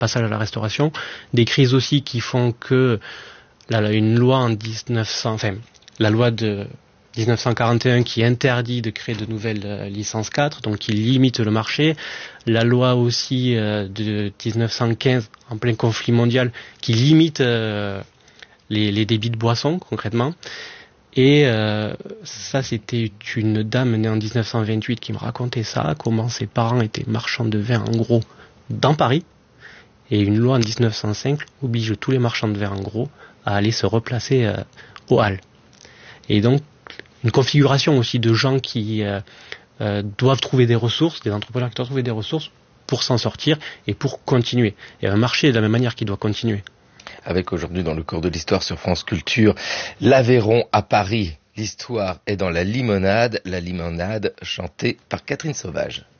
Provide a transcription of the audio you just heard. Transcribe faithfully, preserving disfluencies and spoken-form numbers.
passage à la Restauration, des crises aussi qui font que là, là, une loi en dix-neuf cents, enfin, la loi de dix-neuf cent quarante et un qui interdit de créer de nouvelles euh, licences quatre, donc qui limite le marché. La loi aussi euh, de dix-neuf cent quinze, en plein conflit mondial, qui limite euh, les, les débits de boissons, concrètement. Et euh, ça, c'était une dame née en dix-neuf cent vingt-huit qui me racontait ça, comment ses parents étaient marchands de vin, en gros, dans Paris. Et une loi en dix-neuf cent cinq oblige tous les marchands de vin, en gros, à aller se replacer euh, aux Halles. Et donc, une configuration aussi de gens qui euh, euh, doivent trouver des ressources, des entrepreneurs qui doivent trouver des ressources pour s'en sortir et pour continuer. Et un marché de la même manière qui doit continuer. Avec aujourd'hui dans le cours de l'histoire sur France Culture, l'Aveyron à Paris. L'histoire est dans la limonade, la limonade chantée par Catherine Sauvage.